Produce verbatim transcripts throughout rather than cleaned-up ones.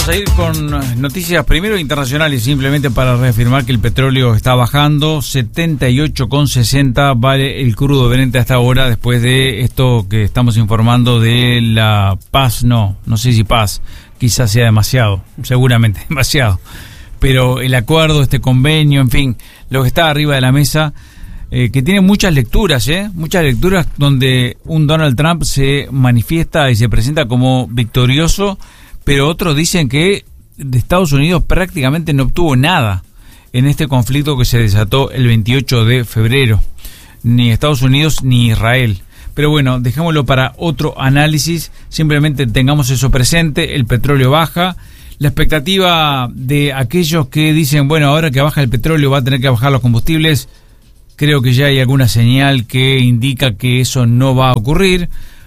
a ir con noticias primero internacionales, simplemente para reafirmar que el petróleo está bajando. setenta y ocho con sesenta vale el crudo Brent hasta ahora, después de esto que estamos informando de la paz. No, no sé si paz, quizás sea demasiado, seguramente demasiado. Pero el acuerdo, este convenio, en fin, lo que está arriba de la mesa, eh, que tiene muchas lecturas, ¿eh? Muchas lecturas donde un Donald Trump se manifiesta y se presenta como victorioso, pero otros dicen que de Estados Unidos prácticamente no obtuvo nada en este conflicto que se desató el veintiocho de febrero, ni Estados Unidos ni Israel. Pero bueno, dejémoslo para otro análisis, simplemente tengamos eso presente. El petróleo baja, la expectativa de aquellos que dicen, bueno, ahora que baja el petróleo va a tener que bajar los combustibles, creo que ya hay alguna señal que indica que eso no va a ocurrir,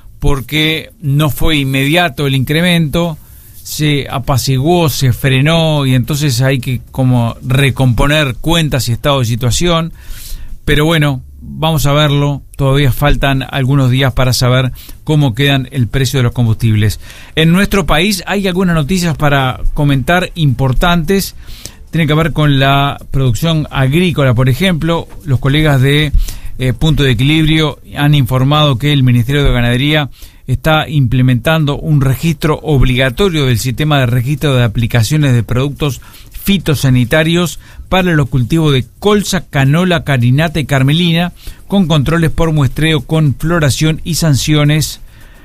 porque no fue inmediato el incremento, se apaciguó, se frenó, y entonces hay que como recomponer cuentas y estado de situación. Pero bueno, vamos a verlo, todavía faltan algunos días para saber cómo quedan el precio de los combustibles. En nuestro país hay algunas noticias para comentar importantes, tienen que ver con la producción agrícola, por ejemplo. Los colegas de eh, Punto de Equilibrio han informado que el Ministerio de Ganadería está implementando un registro obligatorio del sistema de registro de aplicaciones de productos fitosanitarios para los cultivos de colza, canola, carinata y carmelina, con controles por muestreo, con floración y sanciones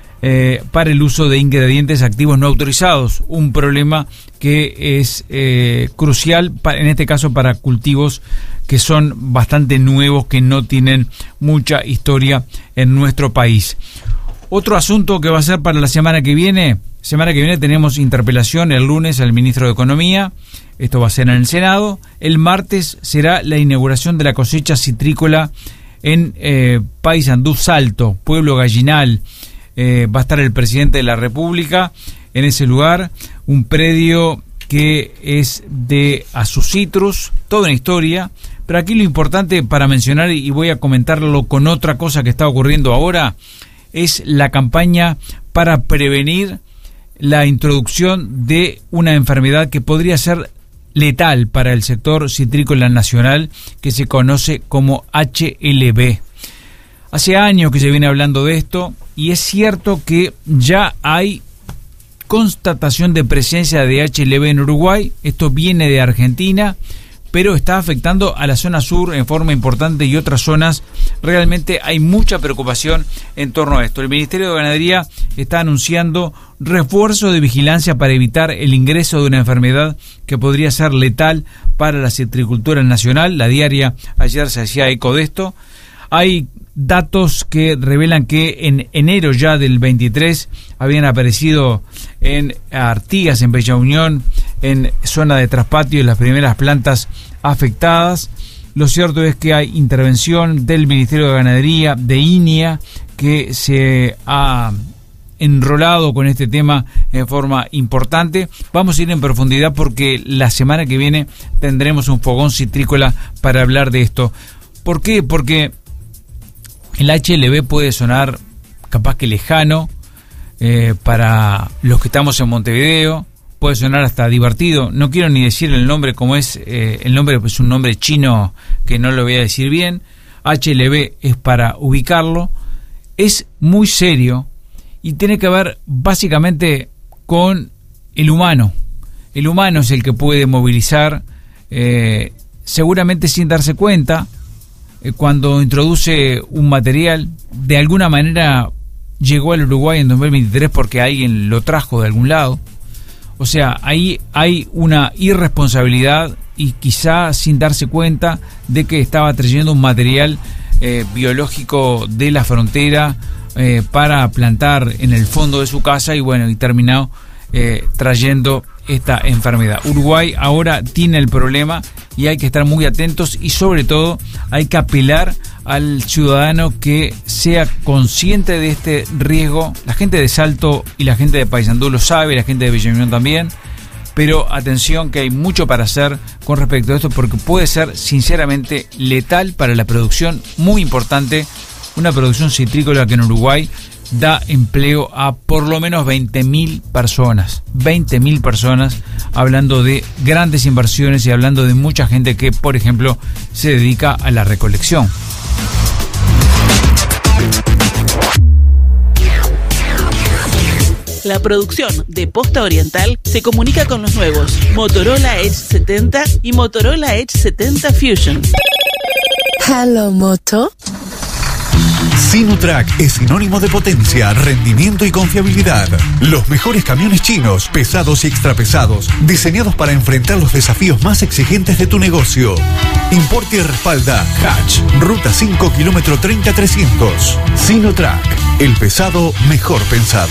eh, para el uso de ingredientes activos no autorizados. Un problema que es eh, crucial, para, en este caso para cultivos que son bastante nuevos, que no tienen mucha historia en nuestro país. Otro asunto que va a ser para la semana que viene, semana que viene tenemos interpelación el lunes al ministro de Economía, esto va a ser en el Senado. El martes será la inauguración de la cosecha citrícola en eh, Paysandú, Salto, Pueblo Gallinal. Eh, va a estar el presidente de la República en ese lugar, un predio que es de Azucitrus, toda una historia. Pero aquí lo importante para mencionar, y voy a comentarlo con otra cosa que está ocurriendo ahora, es la campaña para prevenir la introducción de una enfermedad que podría ser letal para el sector citrícola nacional, que se conoce como H L B. Hace años que se viene hablando de esto, y es cierto que ya hay constatación de presencia de H L B en Uruguay. Esto viene de Argentina, pero está afectando a la zona sur en forma importante, y otras zonas. Realmente hay mucha preocupación en torno a esto. El Ministerio de Ganadería está anunciando refuerzo de vigilancia para evitar el ingreso de una enfermedad que podría ser letal para la citricultura nacional. La Diaria ayer se hacía eco de esto. Hay datos que revelan que en enero ya del veintitrés habían aparecido en Artigas, en Bella Unión, en zona de Traspatio, las primeras plantas afectadas. Lo cierto es que hay intervención del Ministerio de Ganadería, de I N I A, que se ha enrolado con este tema en forma importante. Vamos a ir en profundidad porque la semana que viene tendremos un fogón citrícola para hablar de esto. ¿Por qué? Porque el H L B puede sonar capaz que lejano eh, para los que estamos en Montevideo, puede sonar hasta divertido. No quiero ni decir el nombre como es, eh, el nombre es un nombre chino que no lo voy a decir bien. H L B es para ubicarlo. Es muy serio y tiene que ver básicamente con el humano. El humano es el que puede movilizar, eh, seguramente sin darse cuenta, eh, cuando introduce un material. De alguna manera llegó al Uruguay en dos mil veintitrés porque alguien lo trajo de algún lado. O sea, ahí hay una irresponsabilidad, y quizá sin darse cuenta de que estaba trayendo un material eh, biológico de la frontera eh, para plantar en el fondo de su casa, y bueno, y terminó eh, trayendo esta enfermedad. Uruguay ahora tiene el problema y hay que estar muy atentos, y sobre todo hay que apelar al ciudadano que sea consciente de este riesgo. La gente de Salto y la gente de Paysandú lo sabe, la gente de Bella Unión también, pero atención que hay mucho para hacer con respecto a esto, porque puede ser sinceramente letal para la producción, muy importante, una producción citrícola que en Uruguay da empleo a por lo menos veinte mil personas, veinte mil personas hablando de grandes inversiones y hablando de mucha gente que, por ejemplo, se dedica a la recolección. La producción de Posta Oriental se comunica con los nuevos Motorola Edge setenta y Motorola Edge setenta Fusion. Hello, Moto. Sinotrack es sinónimo de potencia, rendimiento y confiabilidad. Los mejores camiones chinos, pesados y extrapesados, diseñados para enfrentar los desafíos más exigentes de tu negocio. Importa y respalda Hatch, Ruta cinco, kilómetro treinta trescientos. Sinotrack, el pesado mejor pensado.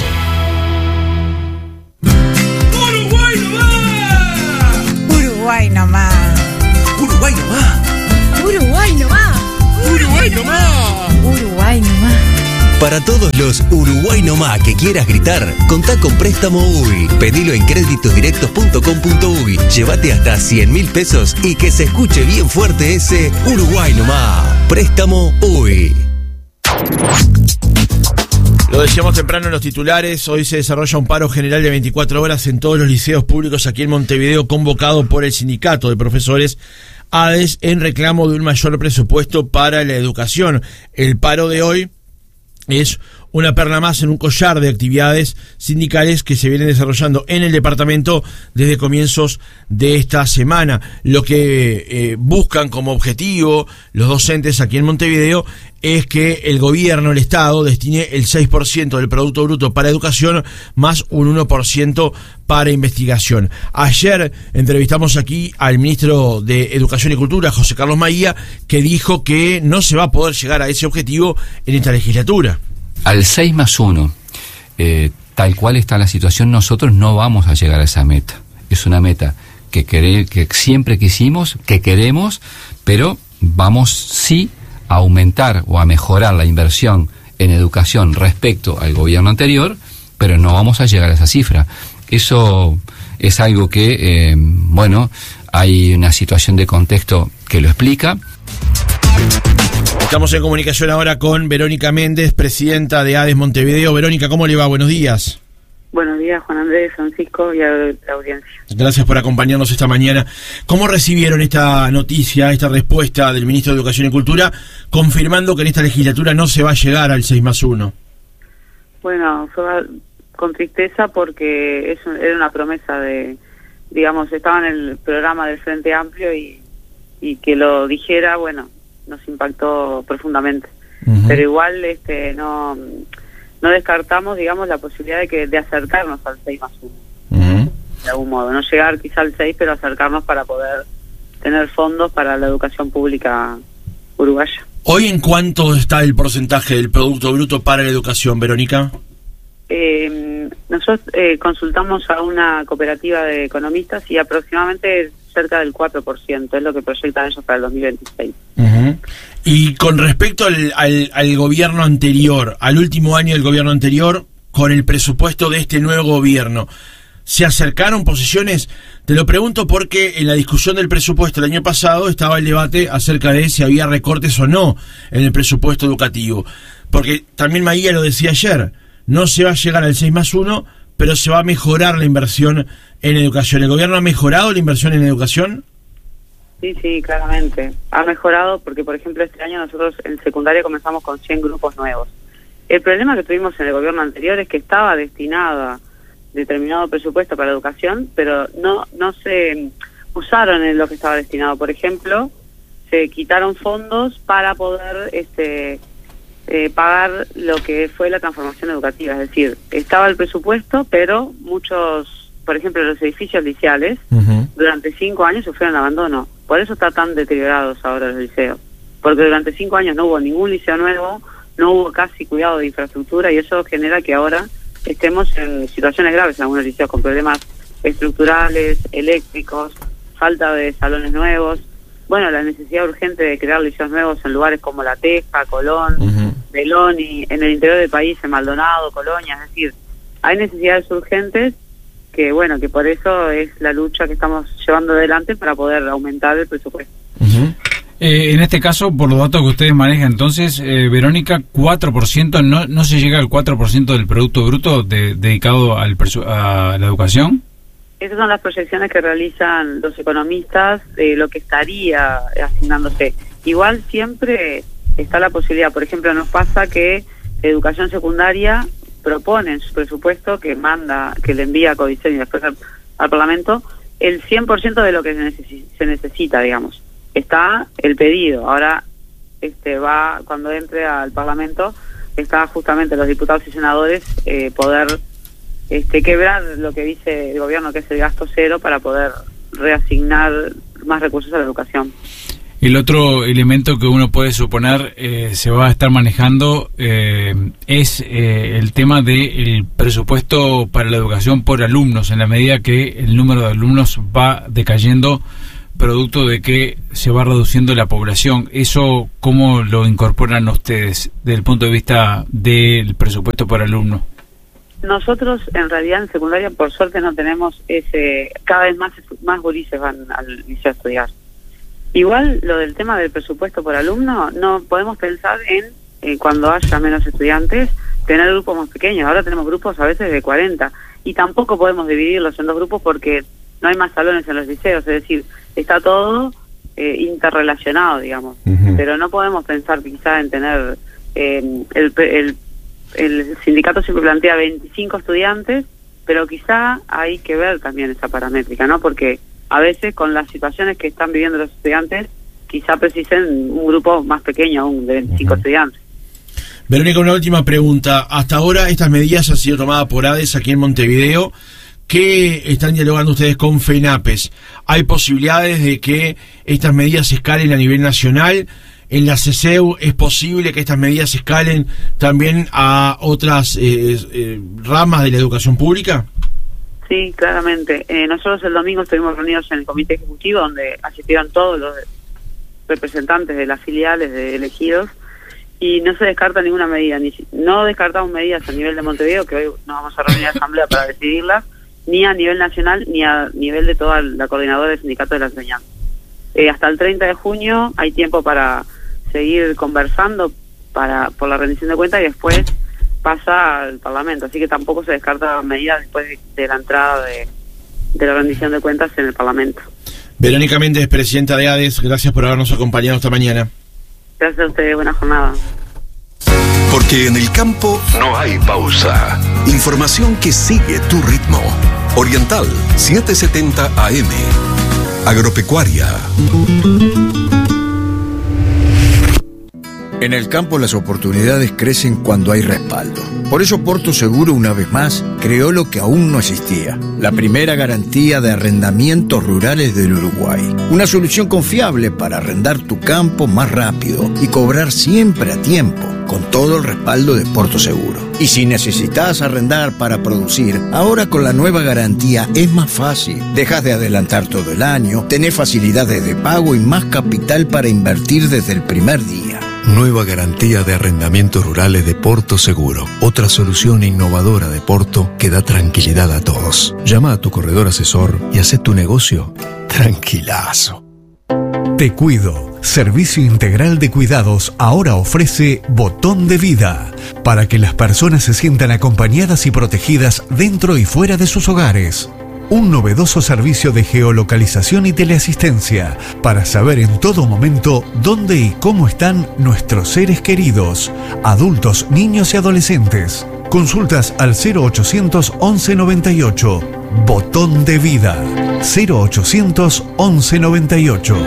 Uruguay nomás. Uruguay nomás. Uruguay nomás. Uruguay nomás. Uruguay nomás. Para todos los Uruguay nomás que quieras gritar, contá con Préstamo U Y. Pedilo en créditos directos punto com punto uy. Llévate hasta cien mil pesos y que se escuche bien fuerte ese Uruguay nomás. Préstamo U Y. Lo decíamos temprano en los titulares, hoy se desarrolla un paro general de veinticuatro horas en todos los liceos públicos aquí en Montevideo, convocado por el sindicato de profesores A D E S en reclamo de un mayor presupuesto para la educación. El paro de hoy es una perla más en un collar de actividades sindicales que se vienen desarrollando en el departamento desde comienzos de esta semana. Lo que eh, buscan como objetivo los docentes aquí en Montevideo es que el gobierno, el Estado, destine el seis por ciento del Producto Bruto para educación más un uno por ciento para investigación. Ayer entrevistamos aquí al ministro de Educación y Cultura, José Carlos Maía, que dijo que no se va a poder llegar a ese objetivo en esta legislatura. Al seis más uno, eh, tal cual está la situación, nosotros no vamos a llegar a esa meta. Es una meta que, quere, que siempre quisimos, que queremos, pero vamos sí a aumentar o a mejorar la inversión en educación respecto al gobierno anterior, pero no vamos a llegar a esa cifra. Eso es algo que, eh, bueno, hay una situación de contexto que lo explica. Estamos en comunicación ahora con Verónica Méndez, presidenta de A D E S Montevideo. Verónica, ¿cómo le va? Buenos días. Buenos días, Juan Andrés, Francisco y a la audiencia. Gracias por acompañarnos esta mañana. ¿Cómo recibieron esta noticia, esta respuesta del ministro de Educación y Cultura, confirmando que en esta legislatura no se va a llegar al seis más uno? Bueno, fue con tristeza porque es, era una promesa de, digamos, estaba en el programa del Frente Amplio y, y que lo dijera, bueno, nos impactó profundamente. Uh-huh. Pero igual este no no descartamos, digamos, la posibilidad de que de acercarnos al seis más uno. Uh-huh. De algún modo, no llegar quizá al seis, pero acercarnos para poder tener fondos para la educación pública uruguaya. ¿Hoy en cuánto está el porcentaje del Producto Bruto para la educación, Verónica? Eh, nosotros eh, consultamos a una cooperativa de economistas y aproximadamente cerca del cuatro por ciento es lo que proyectan ellos para el dos mil veintiséis. Uh-huh. Y con respecto al, al, al gobierno anterior, al último año del gobierno anterior, con el presupuesto de este nuevo gobierno, ¿se acercaron posiciones? Te lo pregunto porque en la discusión del presupuesto el año pasado estaba el debate acerca de si había recortes o no en el presupuesto educativo. Porque también Maía lo decía ayer, no se va a llegar al seis más uno, pero se va a mejorar la inversión en educación. ¿El gobierno ha mejorado la inversión en educación? Sí, sí, claramente. Ha mejorado porque, por ejemplo, este año nosotros en secundaria comenzamos con cien grupos nuevos. El problema que tuvimos en el gobierno anterior es que estaba destinado a determinado presupuesto para educación, pero no no se usaron en lo que estaba destinado. Por ejemplo, se quitaron fondos para poder este eh, pagar lo que fue la transformación educativa. Es decir, estaba el presupuesto, pero muchos, por ejemplo, los edificios liceales, uh-huh. durante cinco años sufrieron abandono. Por eso están tan deteriorados ahora los liceos. Porque durante cinco años no hubo ningún liceo nuevo, no hubo casi cuidado de infraestructura y eso genera que ahora estemos en situaciones graves en algunos liceos con problemas estructurales, eléctricos, falta de salones nuevos, bueno, la necesidad urgente de crear liceos nuevos en lugares como La Teja, Colón, uh-huh. Beloni, en el interior del país, en Maldonado, Colonia, es decir, hay necesidades urgentes que, bueno, que por eso es la lucha que estamos llevando adelante para poder aumentar el presupuesto. Uh-huh. Eh, en este caso, por los datos que ustedes manejan, entonces, eh, Verónica, cuatro por ciento, ¿no no se llega al cuatro por ciento del Producto Bruto de, dedicado al presu- a la educación? Esas son las proyecciones que realizan los economistas de lo que estaría asignándose. Igual siempre está la posibilidad, por ejemplo, nos pasa que Educación Secundaria propone en su presupuesto que manda, que le envía a Codicen y después al, al Parlamento, el cien por ciento de lo que se, necesi- se necesita, digamos. Está el pedido. Ahora este va, cuando entre al Parlamento, está justamente los diputados y senadores eh, poder este quebrar lo que dice el gobierno, que es el gasto cero, para poder reasignar más recursos a la educación. El otro elemento que uno puede suponer eh, se va a estar manejando eh, es eh, el tema del presupuesto para la educación por alumnos, en la medida que el número de alumnos va decayendo producto de que se va reduciendo la población. ¿Eso cómo lo incorporan ustedes desde el punto de vista del presupuesto por alumno? Nosotros en realidad en secundaria por suerte no tenemos ese, cada vez más más gurises van al liceo a estudiar. Igual lo del tema del presupuesto por alumno, no podemos pensar en eh, cuando haya menos estudiantes tener grupos más pequeños. Ahora tenemos grupos a veces de cuarenta y tampoco podemos dividirlos en dos grupos porque no hay más salones en los liceos, es decir, está todo eh, interrelacionado, digamos. Uh-huh. Pero no podemos pensar quizá en tener eh, el, el el sindicato siempre plantea veinticinco estudiantes, pero quizá hay que ver también esa paramétrica, ¿no? Porque a veces con las situaciones que están viviendo los estudiantes, quizá precisen un grupo más pequeño aún de veinticinco uh-huh. estudiantes. Verónica, una última pregunta. Hasta ahora estas medidas han sido tomadas por ADES aquí en Montevideo. ¿Qué están dialogando ustedes con FENAPES? ¿Hay posibilidades de que estas medidas escalen a nivel nacional? En la C C E U es posible que estas medidas escalen también a otras eh, eh, ramas de la educación pública. Sí, claramente. Eh, nosotros el domingo estuvimos reunidos en el comité ejecutivo donde asistieron todos los representantes de las filiales de elegidos y no se descarta ninguna medida. Ni no descartamos medidas a nivel de Montevideo, que hoy nos vamos a reunir a la asamblea para decidirlas, ni a nivel nacional ni a nivel de toda la coordinadora del sindicato de la enseñanza. Eh, hasta el treinta de junio hay tiempo para seguir conversando para por la rendición de cuentas y después pasa al Parlamento, así que tampoco se descarta medidas después de, de la entrada de, de la rendición de cuentas en el Parlamento. Verónica Méndez, presidenta de ADES, gracias por habernos acompañado esta mañana. Gracias a ustedes, buena jornada. Porque en el campo no hay pausa. Información que sigue tu ritmo. Oriental setecientos setenta A M. Agropecuaria. En el campo las oportunidades crecen cuando hay respaldo. Por eso Porto Seguro, una vez más, creó lo que aún no existía: la primera garantía de arrendamientos rurales del Uruguay. Una solución confiable para arrendar tu campo más rápido y cobrar siempre a tiempo, con todo el respaldo de Porto Seguro. Y si necesitas arrendar para producir, ahora con la nueva garantía es más fácil. Dejas de adelantar todo el año, tenés facilidades de pago y más capital para invertir desde el primer día. Nueva garantía de arrendamientos rurales de Porto Seguro. Otra solución innovadora de Porto que da tranquilidad a todos. Llama a tu corredor asesor y haz tu negocio tranquilazo. Te Cuido, servicio integral de cuidados, ahora ofrece Botón de Vida, para que las personas se sientan acompañadas y protegidas dentro y fuera de sus hogares. Un novedoso servicio de geolocalización y teleasistencia para saber en todo momento dónde y cómo están nuestros seres queridos, adultos, niños y adolescentes. Consultas al cero ochocientos once noventa y ocho. Botón de Vida. cero ochocientos once noventa y ocho.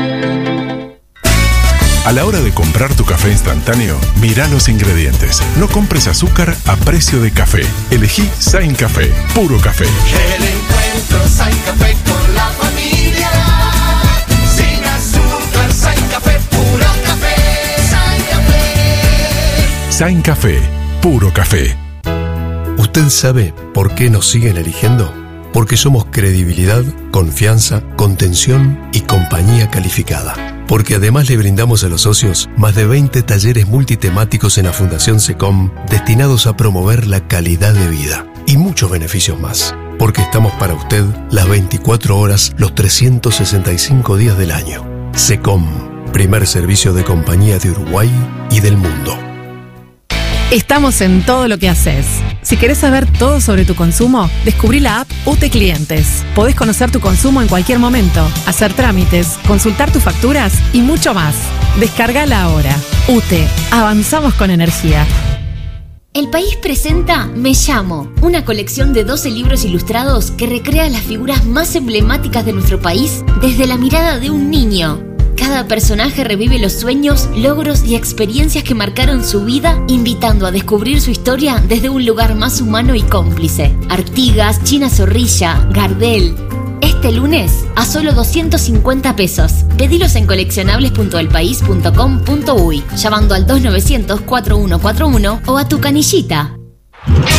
A la hora de comprar tu café instantáneo, mira los ingredientes. No compres azúcar a precio de café. Elegí Sain Café, puro café. El encuentro Sain Café con la familia. Sin azúcar, Sain Café, puro café. Sain Café. Sain Café, puro café. ¿Usted sabe por qué nos siguen eligiendo? Porque somos credibilidad, confianza, contención y compañía calificada. Porque además le brindamos a los socios más de veinte talleres multitemáticos en la Fundación SECOM destinados a promover la calidad de vida y muchos beneficios más. Porque estamos para usted las veinticuatro horas, los trescientos sesenta y cinco días del año. SECOM, primer servicio de compañía de Uruguay y del mundo. Estamos en todo lo que haces. Si querés saber todo sobre tu consumo, descubrí la app U T E Clientes. Podés conocer tu consumo en cualquier momento, hacer trámites, consultar tus facturas y mucho más. Descargala ahora. U T E. Avanzamos con energía. El País presenta Me Llamo, una colección de doce libros ilustrados que recrea las figuras más emblemáticas de nuestro país desde la mirada de un niño. Cada personaje revive los sueños, logros y experiencias que marcaron su vida, invitando a descubrir su historia desde un lugar más humano y cómplice. Artigas, China Zorrilla, Gardel. Este lunes, a solo doscientos cincuenta pesos. Pedilos en coleccionables punto el país punto com punto uy, llamando al dos novecientos, cuatro uno cuatro uno o a tu canillita.